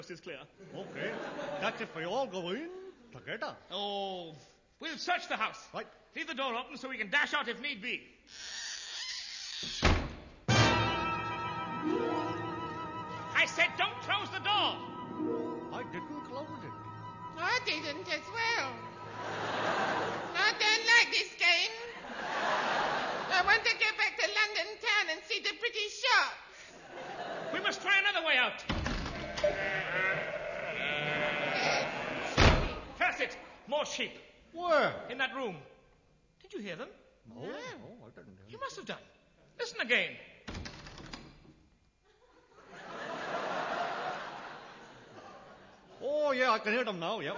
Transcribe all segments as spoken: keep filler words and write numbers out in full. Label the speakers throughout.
Speaker 1: is clear.
Speaker 2: Okay. That's if we all go in together.
Speaker 1: Oh, we'll search the house.
Speaker 2: Right.
Speaker 1: Leave the door open so we can dash out if need be. I said don't close the door.
Speaker 2: I didn't close it.
Speaker 3: I didn't as well. I don't like this game. I want to get back to London town and see the pretty shops.
Speaker 1: We must try another way out. Curse it! More sheep.
Speaker 2: Where?
Speaker 1: In that room. Did you hear them?
Speaker 2: No, no, I didn't.
Speaker 1: You must have done. Listen again.
Speaker 2: Oh, yeah, I can hear them now, yep.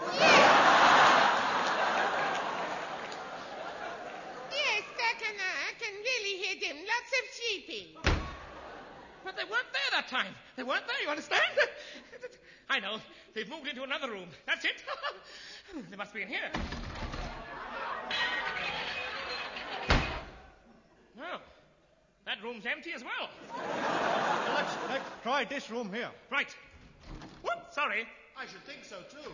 Speaker 3: Yes, that can, uh, I can really hear them. Lots of sheepy.
Speaker 1: But they weren't there that time. They weren't there, you understand? I know. They've moved into another room. That's it. They must be in here. No. That room's empty as well.
Speaker 2: Well, let's, let's try this room here.
Speaker 1: Right. Whoop, sorry.
Speaker 4: I should think so, too.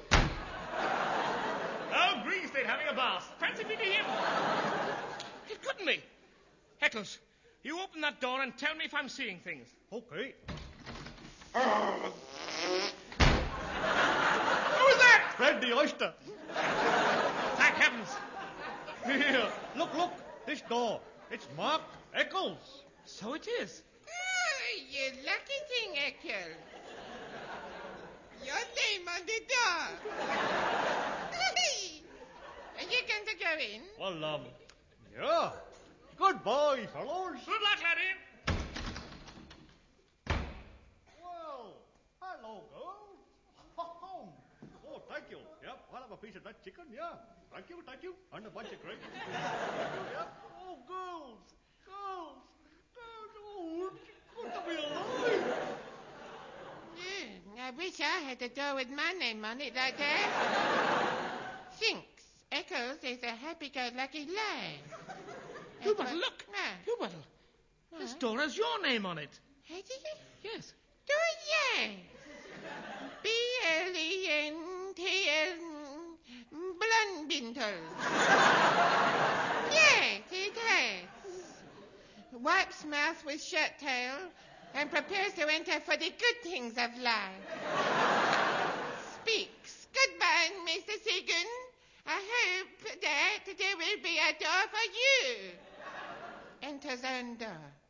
Speaker 1: Oh, Greensted having a bath. Fancy meeting him. It couldn't be. Eccles, you open that door and tell me if I'm seeing things.
Speaker 2: Okay.
Speaker 1: Who was that?
Speaker 2: Fred the oyster.
Speaker 1: Thank heavens.
Speaker 2: Here, look, look. This door. It's marked Eccles.
Speaker 1: So it is.
Speaker 3: Oh, you lucky thing, Eccles. Your name on the door. Are you going to go in?
Speaker 2: Well, um, yeah. Goodbye, fellows.
Speaker 1: Good luck, laddie.
Speaker 2: Well, hello, girls. Oh, thank you. Yep, I'll have a piece of that chicken, yeah. Thank you, thank you. And a bunch of grapes. Thank you, yep. Oh, girls, girls, girls. Oh, it's good to be alive.
Speaker 3: Yeah, I wish I had a door with my name on it like that. Thinks Eccles is a happy-go-lucky lad.
Speaker 1: Hubert, look.
Speaker 3: Ah.
Speaker 1: Hubert, this door has your name on it.
Speaker 3: Has it?
Speaker 1: Yes.
Speaker 3: Do it, yeah. B L E N T L Blundbintle. Yes, it has. Wipes mouth with shirt tail and prepares to enter for the good things of life. Speaks. Goodbye, Mister Segan. I hope that there will be a door for you. Enters own door.